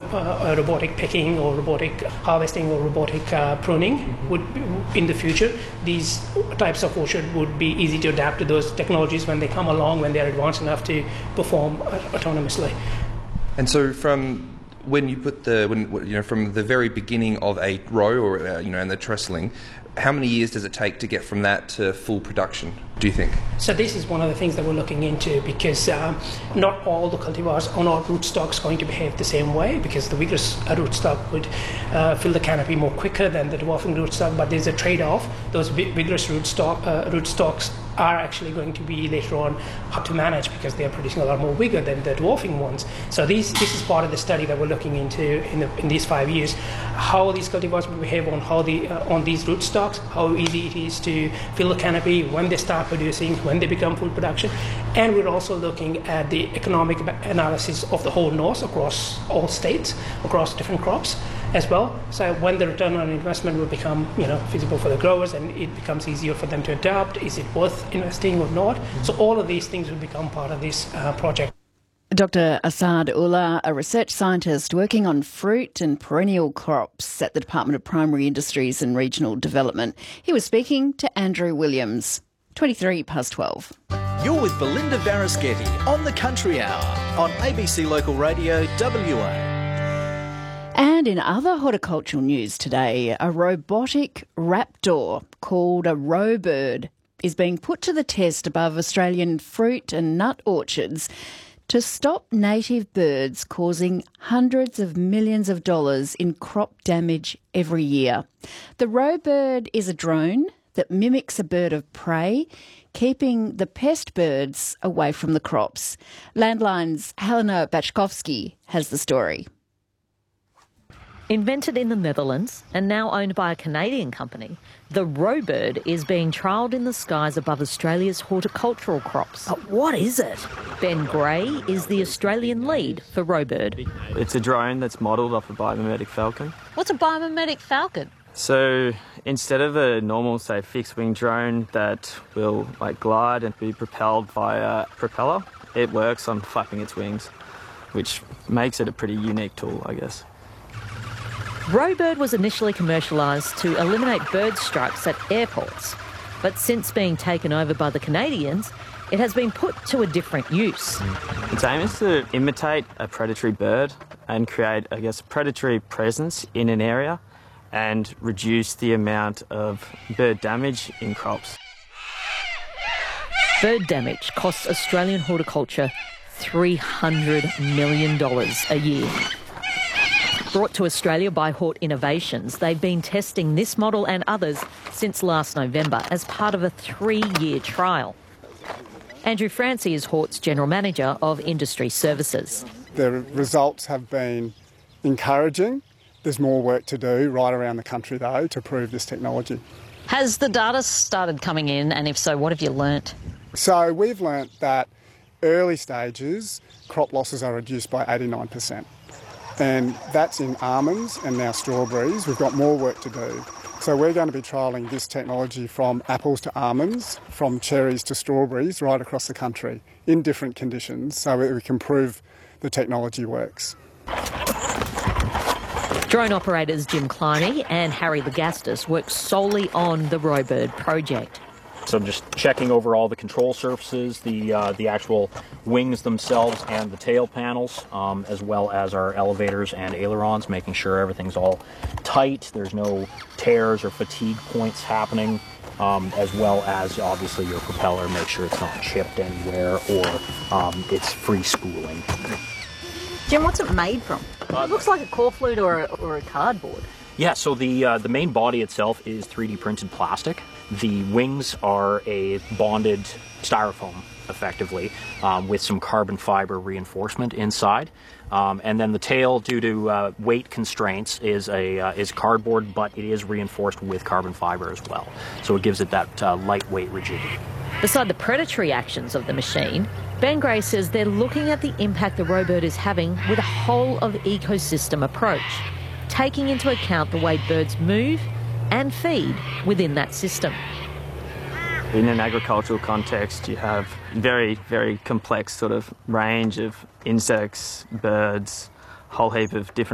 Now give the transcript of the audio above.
robotic picking or robotic harvesting or robotic pruning in the future, these types of orchard would be easy to adapt to those technologies when they come along, when they're advanced enough to perform autonomously. And so from when you put from the very beginning of a row or and the trestling, how many years does it take to get from that to full production, do you think? So this is one of the things that we're looking into, because not all the cultivars on our rootstocks going to behave the same way, because the vigorous rootstock would fill the canopy more quicker than the dwarfing rootstock, but there's a trade-off. Those vigorous rootstocks are actually going to be later on hard to manage because they are producing a lot more vigor than the dwarfing ones. So this is part of the study that we're looking into in these 5 years, how these cultivars will behave on these rootstocks, how easy it is to fill the canopy when they start producing, when they become full production. And we're also looking at the economic analysis of the whole north across all states, across different crops as well. So when the return on investment will become feasible for the growers and it becomes easier for them to adapt, is it worth investing or not? So all of these things will become part of this project. Dr. Asad Ullah, a research scientist working on fruit and perennial crops at the Department of Primary Industries and Regional Development. He was speaking to Andrew Williams. 12:23. You're with Belinda Varaschetti on the Country Hour on ABC Local Radio WA. And in other horticultural news today, a robotic raptor called a rowbird is being put to the test above Australian fruit and nut orchards to stop native birds causing hundreds of millions of dollars in crop damage every year. The rowbird is a drone that mimics a bird of prey, keeping the pest birds away from the crops. Landline's Helena Bachkovsky has the story. Invented in the Netherlands and now owned by a Canadian company, the rowbird is being trialled in the skies above Australia's horticultural crops. But what is it? Ben Gray is the Australian lead for rowbird. It's a drone that's modelled off a biomimetic falcon. What's a biomimetic falcon? So instead of a normal, say, fixed-wing drone that will glide and be propelled via propeller, it works on flapping its wings, which makes it a pretty unique tool, I guess. Rowbird was initially commercialised to eliminate bird strikes at airports, but since being taken over by the Canadians, it has been put to a different use. Its aim is to imitate a predatory bird and create, I guess, a predatory presence in an area and reduce the amount of bird damage in crops. Bird damage costs Australian horticulture $300 million a year. Brought to Australia by Hort Innovations, they've been testing this model and others since last November as part of a 3-year trial. Andrew Francie is Hort's General Manager of Industry Services. The results have been encouraging. There's more work to do right around the country, though, to prove this technology. Has the data started coming in, and if so, what have you learnt? So we've learnt that early stages, crop losses are reduced by 89%. And that's in almonds and now strawberries. We've got more work to do. So we're going to be trialling this technology from apples to almonds, from cherries to strawberries, right across the country in different conditions so that we can prove the technology works. Drone operators Jim Cliney and Harry Lagastis work solely on the rowbird project. So I'm just checking over all the control surfaces, the actual wings themselves and the tail panels, as well as our elevators and ailerons, making sure everything's all tight, there's no tears or fatigue points happening, as well as obviously your propeller, make sure it's not chipped anywhere or it's free spooling. Jim, what's it made from? It looks like a corflute or a cardboard. Yeah, so the main body itself is 3D printed plastic. The wings are a bonded styrofoam, effectively, with some carbon fiber reinforcement inside. And then the tail, due to weight constraints, is cardboard, but it is reinforced with carbon fiber as well. So it gives it that lightweight rigidity. Beside the predatory actions of the machine, Ben Gray says they're looking at the impact the rowbird is having with a whole-of-ecosystem approach, taking into account the way birds move and feed within that system. In an agricultural context, you have very, very complex sort of range of insects, birds, a whole heap of different